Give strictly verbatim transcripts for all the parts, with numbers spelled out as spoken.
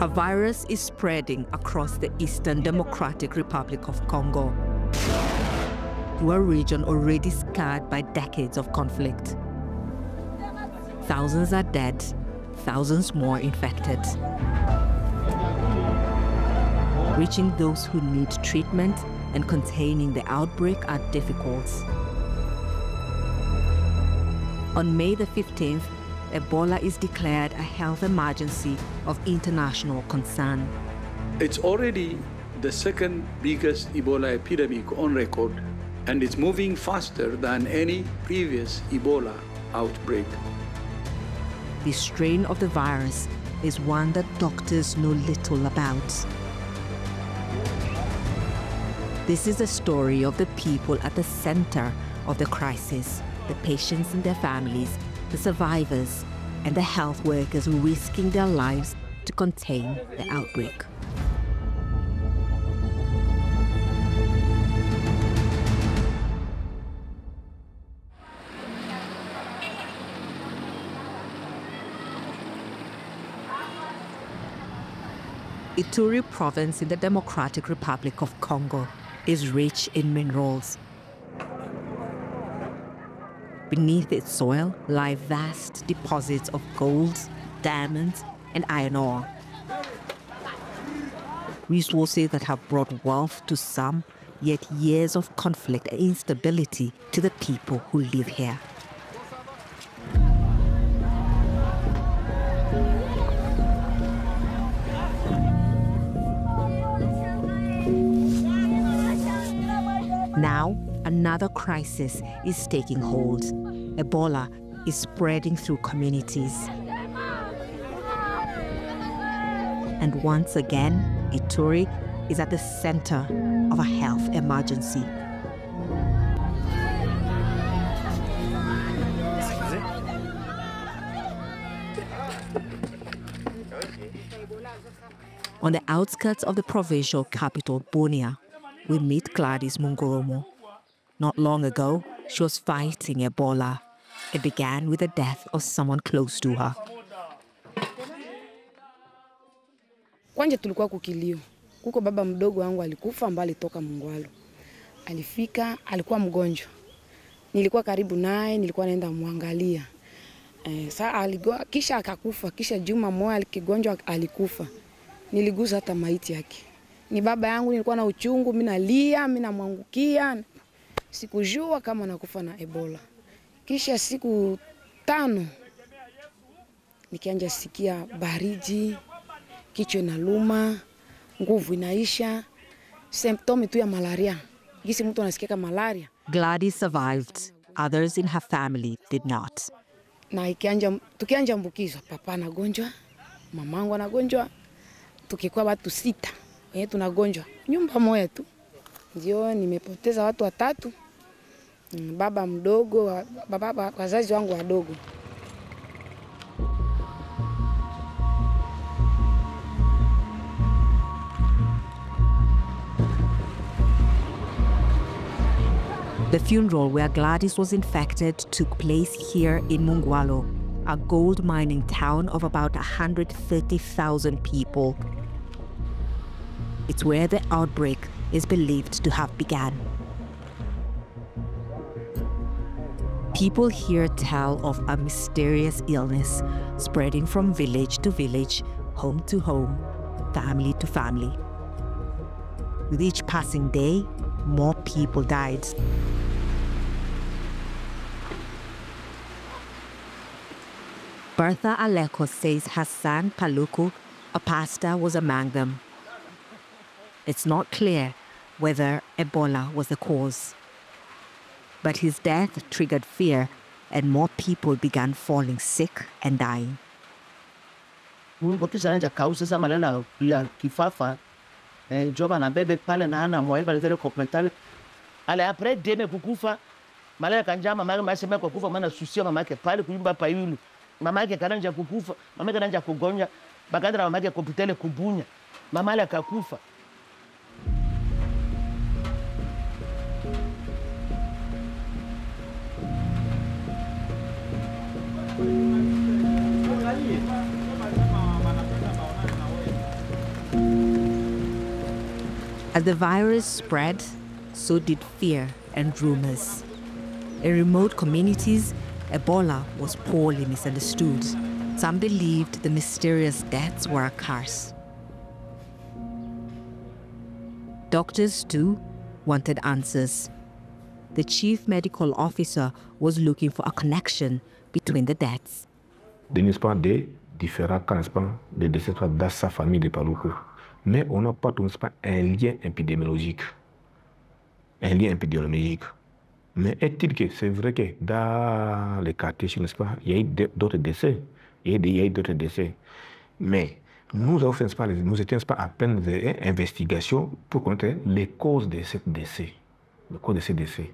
A virus is spreading across the Eastern Democratic Republic of Congo, through a region already scarred by decades of conflict. Thousands are dead, thousands more infected. Reaching those who need treatment and containing the outbreak are difficult. On May the fifteenth, Ebola is declared a health emergency of international concern. It's already the second biggest Ebola epidemic on record, and it's moving faster than any previous Ebola outbreak. The strain of the virus is one that doctors know little about. This is the story of the people at the center of the crisis, the patients and their families, the survivors, and the health workers risking their lives to contain the outbreak. Ituri province in the Democratic Republic of Congo is rich in minerals. Beneath its soil lie vast deposits of gold, diamonds, and iron ore. Resources that have brought wealth to some, yet years of conflict and instability to the people who live here. Now, another crisis is taking hold. Ebola is spreading through communities. And once again, Ituri is at the center of a health emergency. On the outskirts of the provincial capital, Bunia, we meet Gladys Mungoromo. Not long ago, she was fighting Ebola. It began with the death of someone close to her. Kwanje tulikuwa kukilio. Kuko baba mdogo wangu alikufa mbali toka Mungwalo. Alifika, alikuwa mgonjwa. Nilikuwa karibu naye, nilikuwa naenda muangalia. Eh, saa aligua, kisha akakufa, kisha juma moja alikigonjwa alikufa. Niligusa hata maiti yake. Ni baba yangu, nilikuwa na uchungu, mimi nalia, mimi namwangukia. Sikujua kama nakufa na Ebola. Kisha siku tano nikianja sikia baridi, kichwa inaluma, nguvu inaisha, symptoms tu ya malaria. Gisi mtu anasikia kama malaria. Gladys survived. Others in her family did not. Na ikianja tukianja ambukizwa, papa anagonjwa, mamangu anagonjwa, tukikuwa watu sita, eh tunagonjwa. Nyumba moja tu. Ndio nimepoteza watu watatu. Baba mdogo, baba wazazi wangu wadogo. The funeral where Gladys was infected took place here in Mungwalo, a gold mining town of about one hundred thirty thousand people. It's where the outbreak is believed to have begun. People here tell of a mysterious illness spreading from village to village, home to home, family to family. With each passing day, more people died. Bertha Aleko says Hassan Paluku, a pastor, was among them. It's not clear whether Ebola was the cause. But his death triggered fear, and more people began falling sick and dying. Causa amarela ya kifafa joba na bebe pale na ana moyo pale tele komentale ale après deme kukufa malaya kanja mama yake masema kukufa maana susia mama yake pale kuimba pa yulu mama yake kananja kukufa mama yake kananja kugonja bakandra mama yake kopitele kubunya mama yake akakufa. As the virus spread, so did fear and rumors. In remote communities, Ebola was poorly misunderstood. Some believed the mysterious deaths were a curse. Doctors, too, wanted answers. The chief medical officer was looking for a connection between the deaths. N'est-ce pas des différents cas, n'est-ce pas, de décès dans sa famille de Paluku. Mais on n'a pas, n'est-ce pas, un lien épidémiologique. Un lien épidémiologique. Mais est-il que c'est vrai que dans les quartiers, n'est-ce pas, il y a eu d'autres décès. Il y a eu d'autres décès. Mais nous avons fait, n'est-ce pas, nous étions pas à peine d'investigation pour connaître les causes de ces décès. Les causes de ces décès.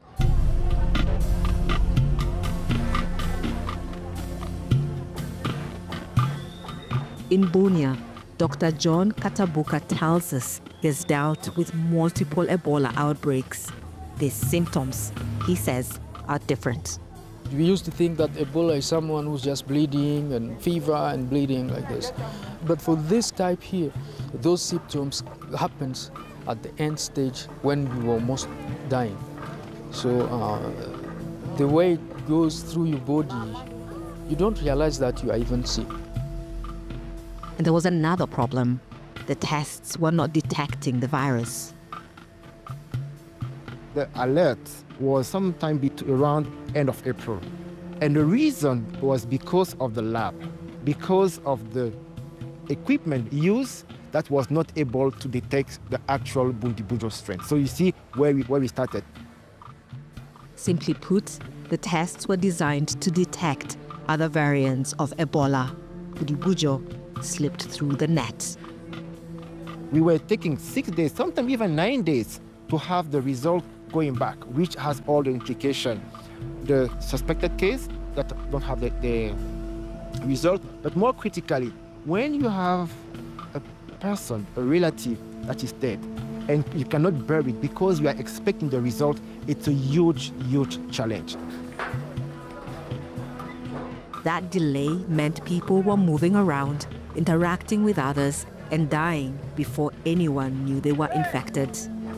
In Bunia, Doctor John Katabuka tells us he's dealt with multiple Ebola outbreaks. The symptoms, he says, are different. We used to think that Ebola is someone who's just bleeding and fever and bleeding like this. But for this type here, those symptoms happens at the end stage when you were almost dying. So uh, the way it goes through your body, you don't realize that you are even sick. And there was another problem. The tests were not detecting the virus. The alert was sometime between around end of April. And the reason was because of the lab, because of the equipment used that was not able to detect the actual Bundibugyo strain. So you see where we, where we started. Simply put, the tests were designed to detect other variants of Ebola. Bundibugyo slipped through the net. We were taking six days, sometimes even nine days, to have the result going back, which has all the implication. The suspected case that don't have the, the result, but more critically, when you have a person, a relative that is dead, and you cannot bury it because you are expecting the result, it's a huge, huge challenge. That delay meant people were moving around, interacting with others, and dying before anyone knew they were infected.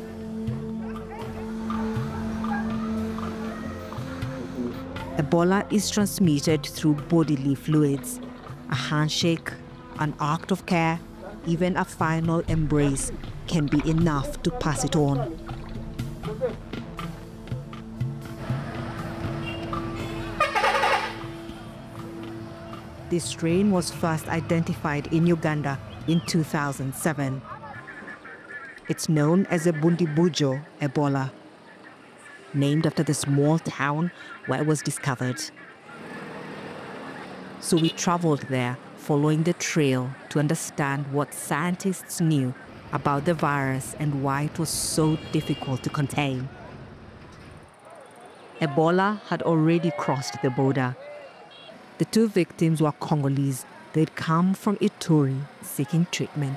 Ebola is transmitted through bodily fluids. A handshake, an act of care, even a final embrace can be enough to pass it on. This strain was first identified in Uganda in two thousand seven. It's known as a Bundibugyo Ebola, named after the small town where it was discovered. So we traveled there, following the trail to understand what scientists knew about the virus and why it was so difficult to contain. Ebola had already crossed the border. The two victims were Congolese. They'd come from Ituri seeking treatment.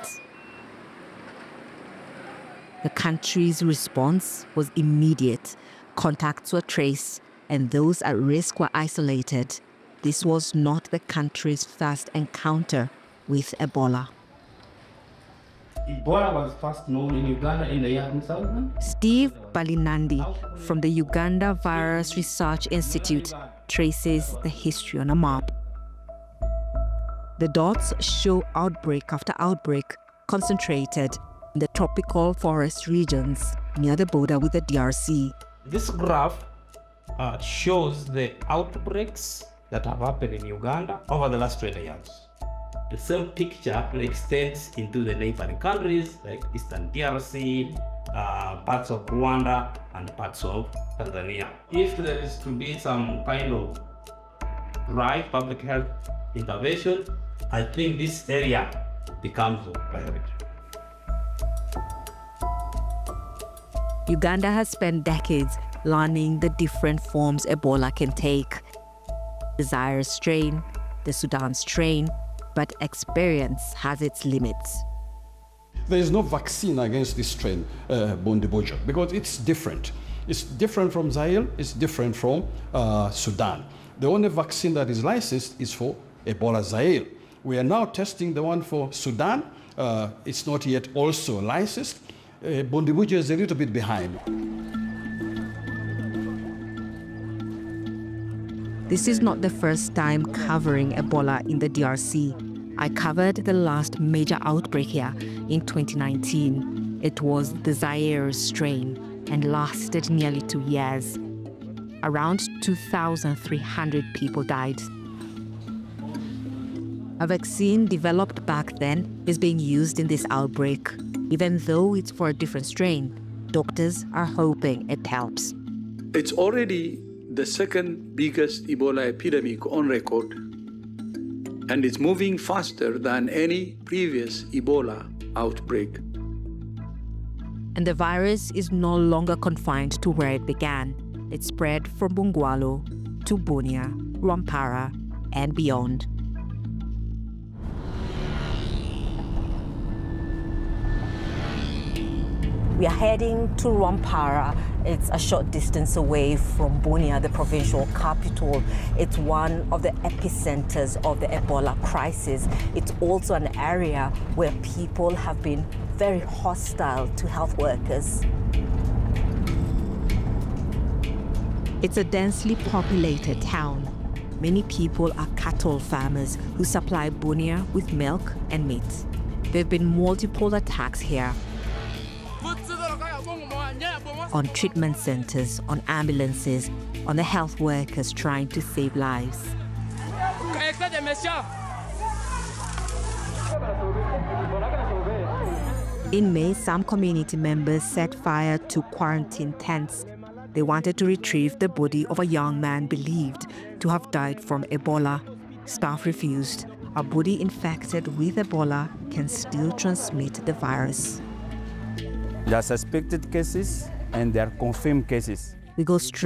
The country's response was immediate. Contacts were traced, and those at risk were isolated. This was not the country's first encounter with Ebola. Ebola was first known in Uganda in the year two thousand. Steve Balinandi from the Uganda Virus Research Institute traces the history on a map. The dots show outbreak after outbreak concentrated in the tropical forest regions near the border with the D R C. This graph uh, shows the outbreaks that have happened in Uganda over the last twenty years. The same picture extends into the neighboring countries like Eastern D R C, uh, parts of Rwanda, and parts of Tanzania. If there is to be some kind of right public health intervention, I think this area becomes a priority. Uganda has spent decades learning the different forms Ebola can take. The Zaire strain, the Sudan strain, but experience has its limits. There is no vaccine against this strain, uh, Bundibugyo, because it's different. It's different from Zaire, it's different from uh, Sudan. The only vaccine that is licensed is for Ebola Zaire. We are now testing the one for Sudan. Uh, it's not yet also licensed. Uh, Bondibujo is a little bit behind. This is not the first time covering Ebola in the D R C. I covered the last major outbreak here in twenty nineteen. It was the Zaire strain and lasted nearly two years. Around two thousand three hundred people died. A vaccine developed back then is being used in this outbreak. Even though it's for a different strain, doctors are hoping it helps. It's already the second biggest Ebola epidemic on record, and it's moving faster than any previous Ebola outbreak. And the virus is no longer confined to where it began. It spread from Bongwalo to Bunia, Rwampara, and beyond. We are heading to Rwampara. It's a short distance away from Bunia, the provincial capital. It's one of the epicenters of the Ebola crisis. It's also an area where people have been very hostile to health workers. It's a densely populated town. Many people are cattle farmers who supply Bunia with milk and meat. There have been multiple attacks here on treatment centers, on ambulances, on the health workers trying to save lives. In May, some community members set fire to quarantine tents. They wanted to retrieve the body of a young man believed to have died from Ebola. Staff refused. A body infected with Ebola can still transmit the virus. There are suspected cases and there are confirmed cases. We go straight